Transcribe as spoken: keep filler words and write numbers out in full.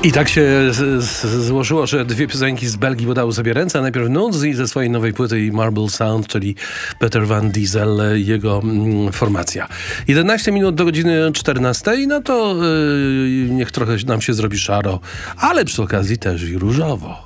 I tak się z, z, złożyło, że dwie piosenki z Belgii podały sobie ręce. Najpierw Nunzi ze swojej nowej płyty i Marble Sound, czyli Peter Van Diesel, jego mm, formacja. jedenaście minut do godziny czternastej, no to yy, niech trochę nam się zrobi szaro, ale przy okazji też i różowo.